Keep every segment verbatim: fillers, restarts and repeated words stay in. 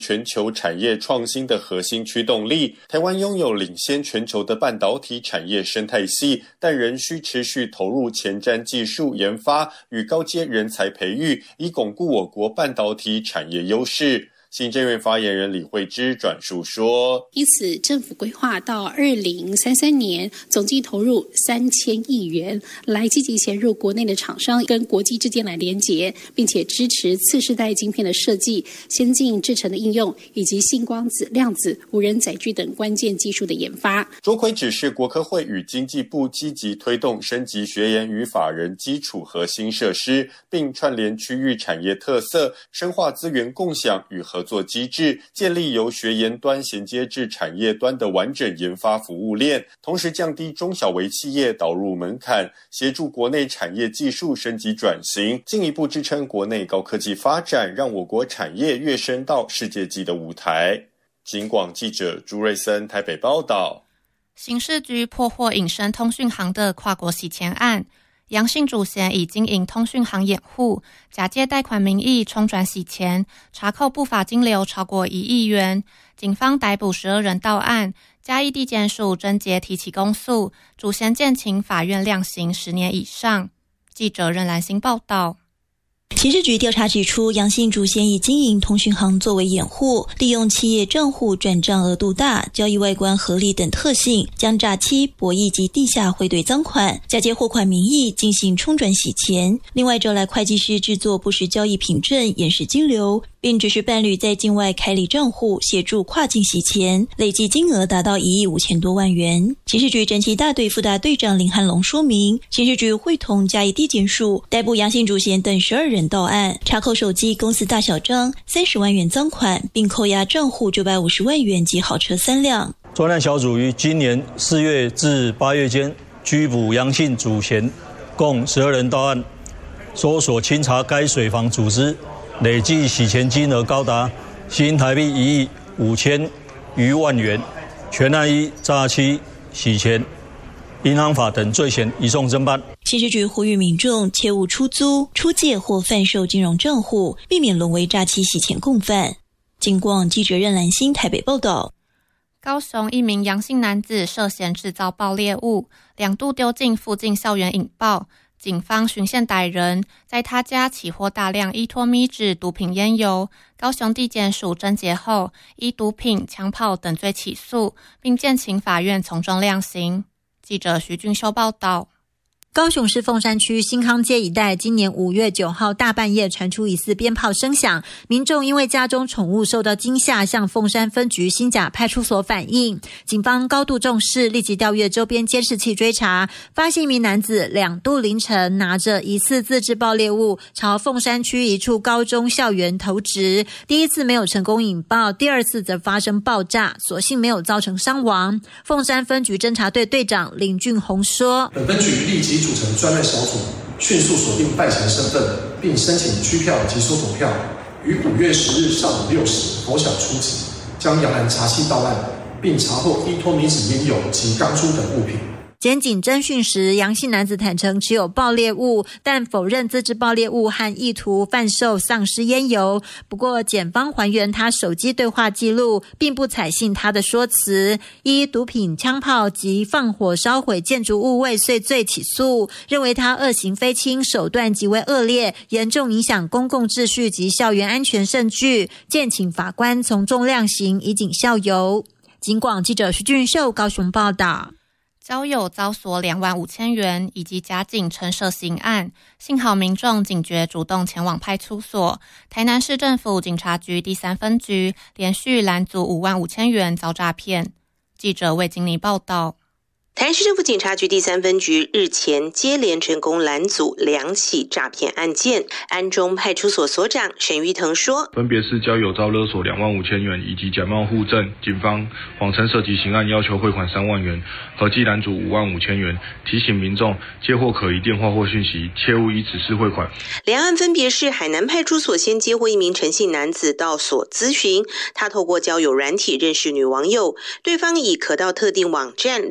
全球产业创新的核心驱动力。台湾拥有领先全球的半导体产业生态系，但仍需持续投入前瞻技术研发与高阶人才培育，以巩固我国半导体产业优势。行政院发言人李惠芝转述说， 因此政府规划到二零三三年总计投入三千亿元，来积极协入国内的厂商跟国际之间来连结，并且支持次世代晶片的设计、先进制程的应用，以及星光子、量子、无人载具等关键技术的研发。 卓奎指示国科会与经济部积极推动升级学研与法人基础核心设施，并串联区域产业特色，深化资源共享与合作机制，建立由学研端衔接至产业端的完整研发服务链，同时降低中小微企业导入门槛，协助国内产业技术升级转型，进一步支撑国内高科技发展，让我国产业跃升到世界级的舞台。警广记者朱瑞森台北报道。 刑事局破获隐身通讯行的跨国洗钱案，杨姓主嫌以经营通讯行掩护，假借贷款名义冲转洗钱，查扣不法金流超过一亿元。警方逮捕十二人到案，嘉义地检署侦结提起公诉，主嫌建请法院量刑十年以上。记者任兰心报道。 刑事局调查指出，杨姓主嫌以经营通讯行作为掩护，利用企业账户转账额度大、交易外观合理等特性，将诈欺、博弈及地下汇兑赃款，假借货款名义进行冲转洗钱。另外，招来会计师制作不实交易凭证，掩饰金流，并指示伴侣在境外开立账户，协助跨境洗钱，累计金额达到一亿五千多万元。刑事局侦缉大队副大队长林汉龙说明，刑事局会同嘉义地检署逮捕杨姓主嫌等十二人到案，查扣手机、公司大小章三十万元赃款，并扣押账户九百五十万元及好车三辆。 专案小组于今年四月至八月间拘捕杨姓主嫌共十二人到案，搜索清查该水房组织，累计洗钱金额高达新台币一亿五千余万元，全案依诈欺、洗钱、银行法等罪嫌移送侦办。 刑事局呼吁民众切勿出租、出借或贩售金融账户，避免沦为诈欺洗钱共犯。警广记者任兰心台北报道。 高雄一名杨姓男子涉嫌制造爆裂物，两度丢进附近校园引爆。警方循线逮人，在他家起获大量依托咪酯毒品烟油。高雄地检署侦结后，依毒品、枪炮等罪起诉，并建请法院从重量刑。记者徐俊修报道。 高雄市凤山区新康街一带，今年五月九号大半夜传出疑似鞭炮声响，民众因为家中宠物受到惊吓，向凤山分局新甲派出所反映。警方高度重视，立即调阅周边监视器追查，发现一名男子两度凌晨拿着疑似自制爆裂物朝凤山区一处高中校园投掷，第一次没有成功引爆，第二次则发生爆炸，所幸没有造成伤亡。凤山分局侦查队队长林俊宏说， 本分局立即组成专案小组，迅速锁定犯嫌身份，并申请拘票及搜索票，于五月十日上午六时拂晓出击，将杨男查缉到案，并查获依托米酯烟油及钢珠等物品。 检警侦讯时，杨姓男子坦承持有爆裂物，但否认自制爆裂物和意图贩售丧尸烟油。不过，检方还原他手机对话记录，并不采信他的说辞，依毒品、枪炮及放火烧毁建筑物未遂罪起诉，认为他恶行非轻，手段极为恶劣，严重影响公共秩序及校园安全证据，建请法官从重量刑，以儆效尤。警广记者徐俊秀高雄报道。 交友遭锁两万五千元，以及假警称涉刑案，幸好民众警觉，主动前往派出所。台南市政府警察局第三分局连续拦阻五万五千元遭诈骗。记者魏金妮报道。 台南市政府警察局第三分局日前接连成功拦阻两起诈骗案件。安中派出所所长沈玉腾说， 分别是交友遭勒索两万五千元以及假冒户政，警方谎称涉及刑案，要求汇款三万元，合计拦阻五万五千元。提醒民众接获可疑电话或讯息，切勿依指示汇款。 两案分别是海南派出所先接获一名陈姓男子到所咨询，他透过交友软体认识女网友，对方以可到特定网站浏览照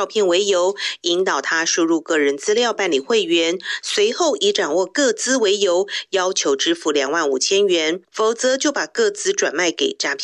照片为由，引导他输入个人资料办理会员，随后以掌握个资为由，要求支付两万五千元，否则就把个资转卖给诈骗